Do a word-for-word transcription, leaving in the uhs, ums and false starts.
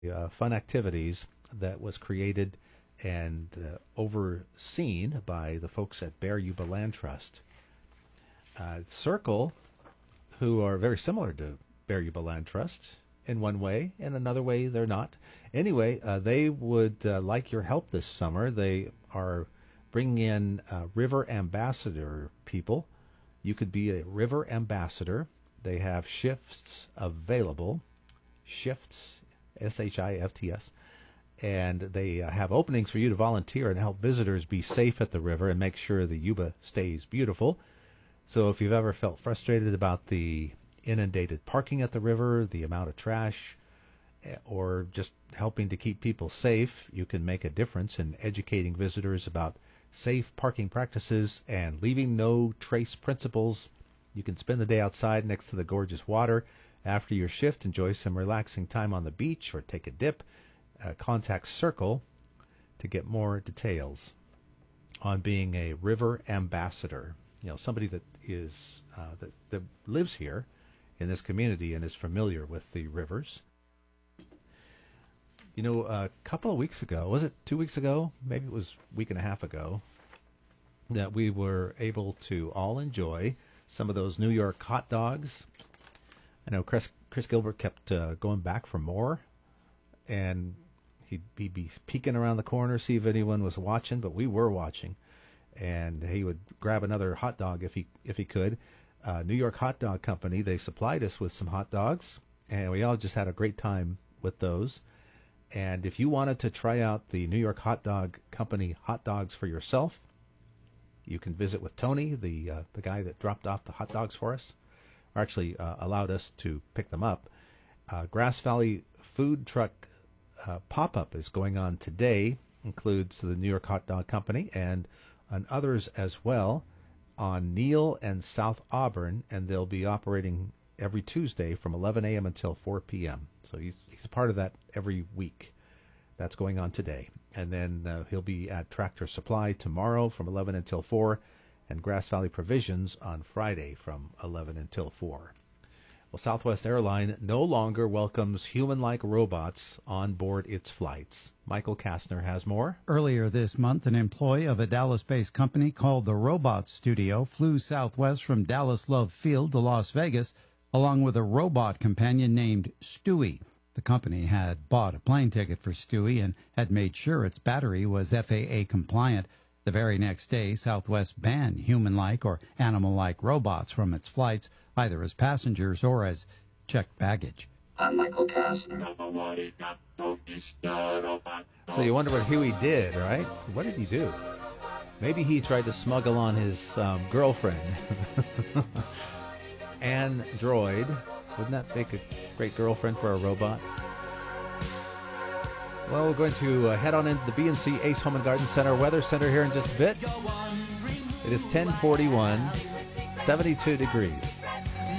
uh, fun activities that was created and uh, overseen by the folks at Bear Yuba Land Trust. Uh, Circle, who are very similar to Bear Yuba Land Trust in one way, in another way they're not. Anyway, uh, they would uh, like your help this summer. They are bringing in uh, river ambassador people. You could be a river ambassador. They have shifts available. Shifts, S H I F T S. And they uh, have openings for you to volunteer and help visitors be safe at the river and make sure the Yuba stays beautiful. So if you've ever felt frustrated about the inundated parking at the river, the amount of trash, or just helping to keep people safe, you can make a difference in educating visitors about safe parking practices and leaving no trace principles. You can spend the day outside next to the gorgeous water. After your shift, enjoy some relaxing time on the beach or take a dip. Uh, contact Circle to get more details on being a river ambassador. You know, somebody that is uh, that, that lives here in this community and is familiar with the rivers. You know, a couple of weeks ago, was it two weeks ago? Maybe it was a week and a half ago, that we were able to all enjoy some of those New York hot dogs. I know Chris, Chris Gilbert kept uh, going back for more, and he'd, he'd be peeking around the corner, see if anyone was watching, but we were watching. And he would grab another hot dog if he if he could. Uh, New York Hot Dog Company, they supplied us with some hot dogs, and we all just had a great time with those. And if you wanted to try out the New York Hot Dog Company hot dogs for yourself, you can visit with Tony, the uh, the guy that dropped off the hot dogs for us, or actually uh, allowed us to pick them up. Uh, Grass Valley Food Truck uh, pop-up is going on today, includes the New York Hot Dog Company and, and others as well on Neal and South Auburn, and they'll be operating every Tuesday from eleven a.m. until four p.m. So he's, he's a part of that every week. That's going on today. And then uh, he'll be at Tractor Supply tomorrow from eleven until four, and Grass Valley Provisions on Friday from eleven until four. Well, Southwest Airline no longer welcomes human-like robots on board its flights. Michael Kastner has more. Earlier this month, an employee of a Dallas-based company called the Robot Studio flew Southwest from Dallas Love Field to Las Vegas, along with a robot companion named Stewie. The company had bought a plane ticket for Stewie and had made sure its battery was F A A compliant. The very next day, Southwest banned human-like or animal-like robots from its flights, either as passengers or as checked baggage. I'm Michael Kastner. So you wonder what Huey did, right? What did he do? Maybe he tried to smuggle on his um, girlfriend. Android. Wouldn't that make a great girlfriend for a robot? Well, we're going to uh, head on into the B and C Ace Home and Garden Center Weather Center here in just a bit. It is ten forty-one, seventy-two degrees.